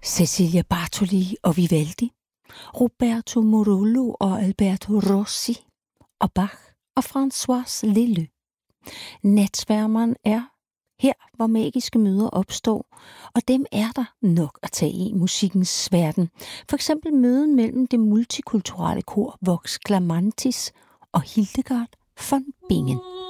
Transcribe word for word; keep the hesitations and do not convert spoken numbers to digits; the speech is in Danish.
Cecilia Bartoli og Vivaldi, Roberto Morullo og Alberto Rossi, og Bach og François Leleux. Natsværmeren er her, hvor magiske møder opstår, og dem er der nok at tage i musikkens verden. For eksempel møden mellem det multikulturelle kor Vox Clamantis og Hildegard von Bingen.